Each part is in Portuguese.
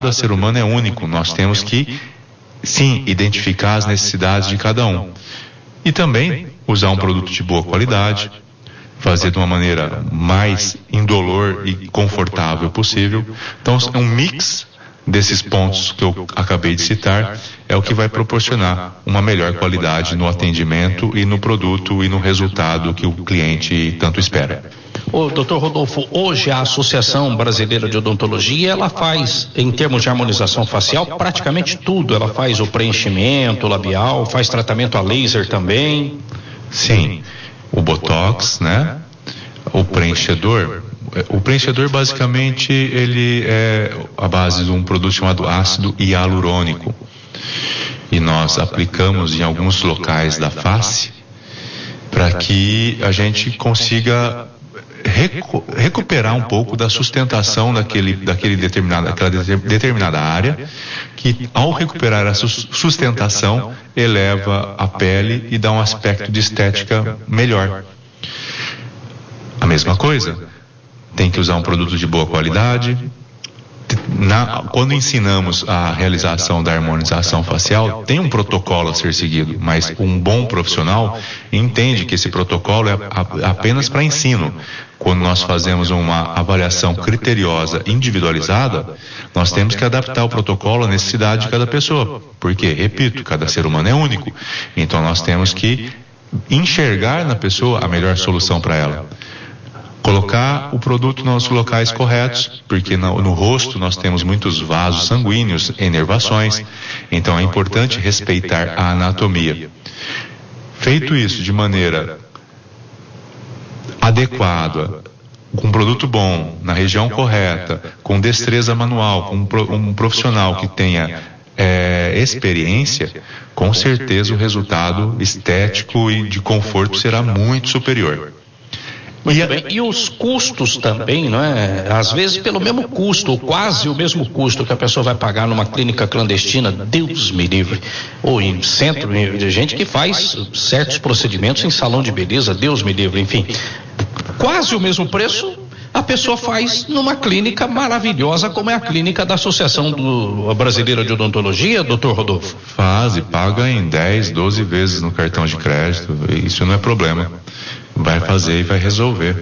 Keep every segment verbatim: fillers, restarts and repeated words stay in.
Cada ser humano é único, nós temos que, sim, identificar as necessidades de cada um. E também usar um produto de boa qualidade, fazer de uma maneira mais indolor e confortável possível. Então, é um mix desses pontos que eu acabei de citar, é o que vai proporcionar uma melhor qualidade no atendimento e no produto e no resultado que o cliente tanto espera. Ô, doutor Rodolfo, hoje a Associação Brasileira de Odontologia, ela faz, em termos de harmonização facial, praticamente tudo. Ela faz o preenchimento labial, faz tratamento a laser também. Sim, o Botox, né? O preenchedor. O preenchedor, basicamente, ele é a base de um produto chamado ácido hialurônico. E nós aplicamos em alguns locais da face para que a gente consiga recu- recuperar um pouco da sustentação daquele, daquele determinado, daquela de- determinada área, que ao recuperar a sus- sustentação eleva a pele e dá um aspecto de estética melhor. A mesma coisa, tem que usar um produto de boa qualidade. Na, quando ensinamos a realização da harmonização facial, tem um protocolo a ser seguido, mas um bom profissional entende que esse protocolo é a, apenas para ensino. Quando nós fazemos uma avaliação criteriosa, individualizada, nós temos que adaptar o protocolo à necessidade de cada pessoa, porque, repito, cada ser humano é único. Então nós temos que enxergar na pessoa a melhor solução para ela. Colocar o produto nos locais corretos, porque no, no rosto nós temos muitos vasos sanguíneos, inervações, então é importante respeitar a anatomia. Feito isso de maneira adequada, com um produto bom, na região correta, com destreza manual, com um, pro, um profissional que tenha é, experiência, com certeza o resultado estético e de conforto será muito superior. Muito bem. E os custos também, não é? Às vezes pelo mesmo custo, ou quase o mesmo custo que a pessoa vai pagar numa clínica clandestina, Deus me livre, ou em centro de gente que faz certos procedimentos em salão de beleza, Deus me livre, enfim. Quase o mesmo preço a pessoa faz numa clínica maravilhosa como é a clínica da Associação do, Brasileira de Odontologia, doutor Rodolfo. Faz e paga em dez, doze vezes no cartão de crédito, isso não é problema. Vai fazer e vai resolver.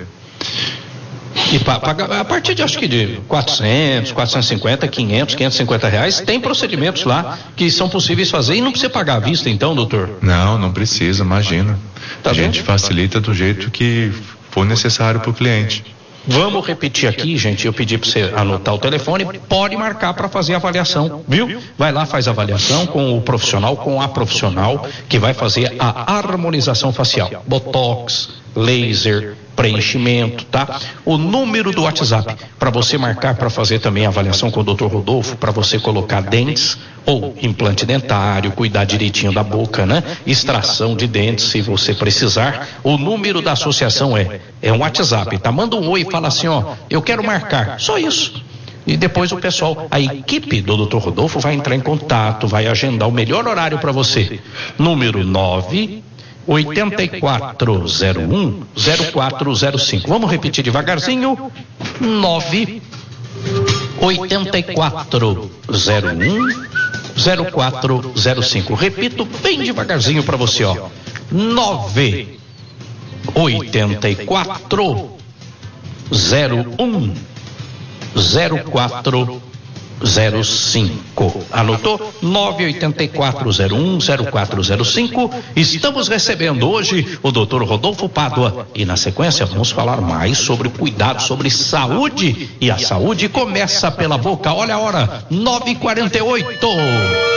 E paga a partir de, acho que de quatrocentos, quatrocentos e cinquenta, quinhentos, quinhentos e cinquenta reais, tem procedimentos lá que são possíveis fazer e não precisa pagar à vista então, doutor? Não, não precisa, imagina. Tá a gente bem? facilita do jeito que for necessário para o cliente. Vamos repetir aqui, gente, eu pedi para você anotar o telefone, pode marcar para fazer a avaliação, viu? Vai lá, faz a avaliação com o profissional, com a profissional que vai fazer a harmonização facial, botox, laser, preenchimento, tá? O número do WhatsApp para você marcar para fazer também a avaliação com o doutor Rodolfo, para você colocar dentes ou implante dentário, cuidar direitinho da boca, né? Extração de dentes, se você precisar. O número da associação é é um WhatsApp, tá? Manda um oi e fala assim, ó, eu quero marcar, só isso. E depois o pessoal, a equipe do doutor Rodolfo vai entrar em contato, vai agendar o melhor horário para você. Número nove oitenta e quatro zero um zero quatro zero cinco. Vamos repetir devagarzinho. nove oitenta e quatro zero um zero quatro zero cinco. Repito bem devagarzinho para você, ó. nove oitenta e quatro zero um zero quatro zero cinco. Anotou? nove oitenta e quatro zero um zero quatro zero cinco. Estamos recebendo hoje o doutor Rodolfo Pádua e na sequência vamos falar mais sobre cuidado, sobre saúde, e a saúde começa pela boca. Olha a hora, nove e quarenta e oito.